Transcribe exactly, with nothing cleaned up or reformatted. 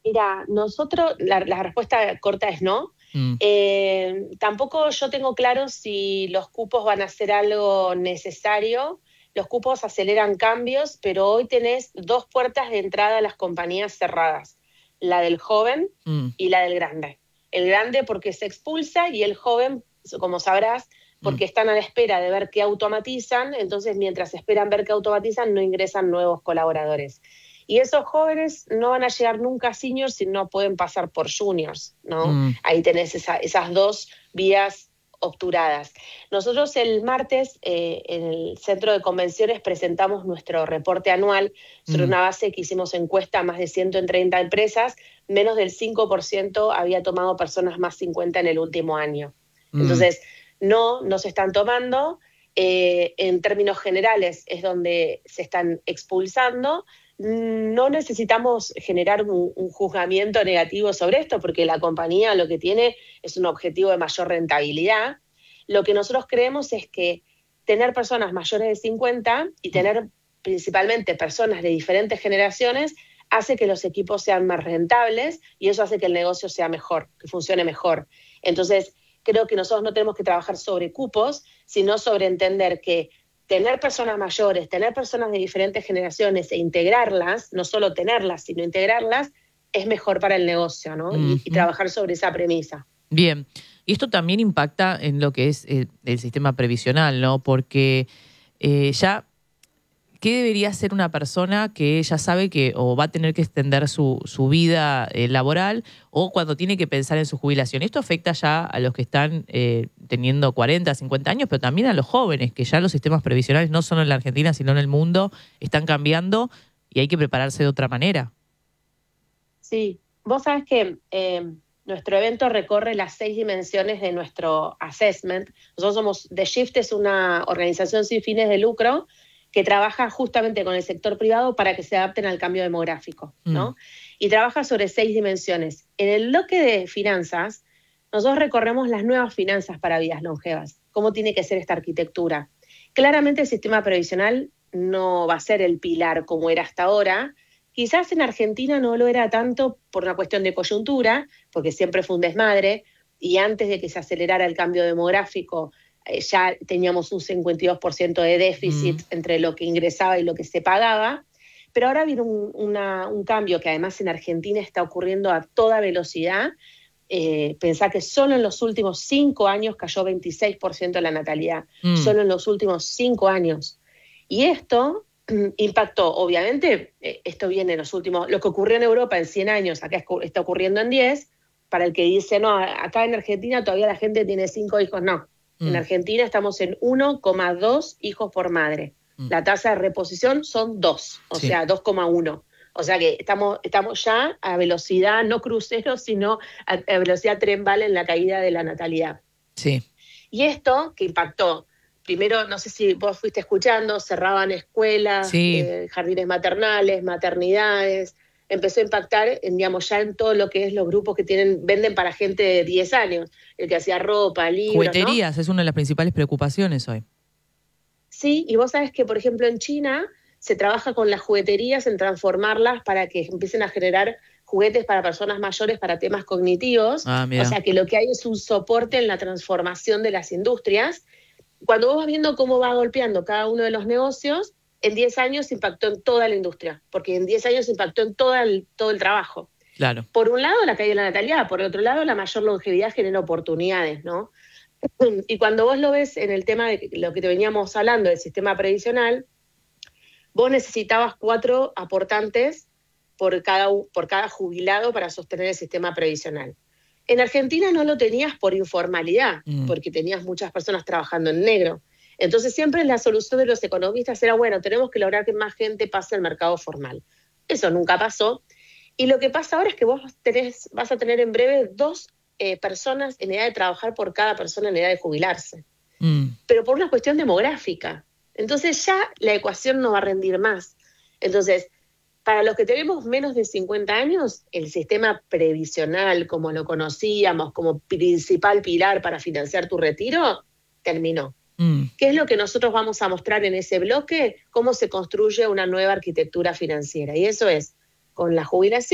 Mira, nosotros, la, la respuesta corta es no. Mm, Eh, tampoco yo tengo claro si los cupos van a ser algo necesario. Los cupos aceleran cambios, pero hoy tenés dos puertas de entrada a las compañías cerradas, la del joven mm, y la del grande. El grande porque se expulsa y el joven, como sabrás, mm, porque están a la espera de ver qué automatizan, entonces mientras esperan ver qué automatizan no ingresan nuevos colaboradores. Y esos jóvenes no van a llegar nunca a seniors si no pueden pasar por juniors, ¿no? mm, Ahí tenés esa, esas dos vías obturadas. Nosotros el martes eh, en el Centro de Convenciones presentamos nuestro reporte anual sobre mm, una base que hicimos encuesta a más de ciento treinta empresas, menos del cinco por ciento había tomado personas más cincuenta en el último año. mm, Entonces, no, no se están tomando, eh, en términos generales es donde se están expulsando. No necesitamos generar un, un juzgamiento negativo sobre esto porque la compañía lo que tiene es un objetivo de mayor rentabilidad. Lo que nosotros creemos es que tener personas mayores de cincuenta y mm, tener principalmente personas de diferentes generaciones hace que los equipos sean más rentables y eso hace que el negocio sea mejor, que funcione mejor. Entonces, creo que nosotros no tenemos que trabajar sobre cupos, sino sobre entender que tener personas mayores, tener personas de diferentes generaciones e integrarlas, no solo tenerlas, sino integrarlas, es mejor para el negocio, ¿no? Y, y ujú. trabajar sobre esa premisa. Bien. Y esto también impacta en lo que es eh, el sistema previsional, ¿no? Porque eh, ya, ¿qué debería hacer una persona que ya sabe que o va a tener que extender su, su vida eh, laboral o cuando tiene que pensar en su jubilación? Esto afecta ya a los que están eh, teniendo cuarenta, cincuenta años, pero también a los jóvenes, que ya los sistemas previsionales, no solo en la Argentina, sino en el mundo, están cambiando y hay que prepararse de otra manera. Sí, vos sabés que eh, nuestro evento recorre las seis dimensiones de nuestro assessment. Nosotros somos, The Shift es una organización sin fines de lucro que trabaja justamente con el sector privado para que se adapten al cambio demográfico, Mm, ¿no? Y trabaja sobre seis dimensiones. En el bloque de finanzas, nosotros recorremos las nuevas finanzas para vidas longevas, cómo tiene que ser esta arquitectura. Claramente el sistema previsional no va a ser el pilar como era hasta ahora. Quizás en Argentina no lo era tanto por una cuestión de coyuntura, porque siempre fue un desmadre, y antes de que se acelerara el cambio demográfico, eh, ya teníamos un cincuenta y dos por ciento de mm, déficit entre lo que ingresaba y lo que se pagaba, pero ahora viene un, una, un cambio que además en Argentina está ocurriendo a toda velocidad. Eh, pensá que solo en los últimos cinco años cayó veintiséis por ciento la natalidad, mm, solo en los últimos cinco años. Y esto impactó, obviamente, eh, esto viene en los últimos, lo que ocurrió en Europa en cien años, acá está ocurriendo en diez, para el que dice, no, acá en Argentina todavía la gente tiene cinco hijos, no. En mm, Argentina estamos en uno coma dos hijos por madre. mm. La tasa de reposición son dos, o Sí, sea, dos coma uno. O sea que estamos, estamos ya a velocidad, no crucero, sino a, a velocidad tren bala en la caída de la natalidad. sí, Y esto que impactó, primero, no sé si vos fuiste escuchando, cerraban escuelas, sí. eh, jardines maternales, maternidades, empezó a impactar, en, digamos, ya en todo lo que es los grupos que tienen, venden para gente de diez años, el que hacía ropa, libros, ¿no? Jugueterías es una de las principales preocupaciones hoy. Sí, y vos sabés que, por ejemplo, en China se trabaja con las jugueterías en transformarlas para que empiecen a generar juguetes para personas mayores para temas cognitivos, Ah, o mira. sea que lo que hay es un soporte en la transformación de las industrias. Cuando vos vas viendo cómo va golpeando cada uno de los negocios, en diez años impactó en toda la industria, porque en diez años impactó en todo el, todo el trabajo. Claro. Por un lado, la caída de la natalidad, por otro lado, la mayor longevidad genera oportunidades, ¿no? Y cuando vos lo ves en el tema de lo que te veníamos hablando del sistema previsional, vos necesitabas cuatro aportantes por cada, por cada jubilado para sostener el sistema previsional. En Argentina no lo tenías por informalidad, Mm, porque tenías muchas personas trabajando en negro. Entonces siempre la solución de los economistas era, bueno, tenemos que lograr que más gente pase al mercado formal. Eso nunca pasó. Y lo que pasa ahora es que vos tenés, vas a tener en breve dos eh, personas en edad de trabajar por cada persona en edad de jubilarse, mm, pero por una cuestión demográfica. Entonces ya la ecuación no va a rendir más. Entonces, para los que tenemos menos de cincuenta años, el sistema previsional, como lo conocíamos, como principal pilar para financiar tu retiro, terminó. mm. ¿Qué es lo que nosotros vamos a mostrar en ese bloque? Cómo se construye una nueva arquitectura financiera. Y eso es con la jubilación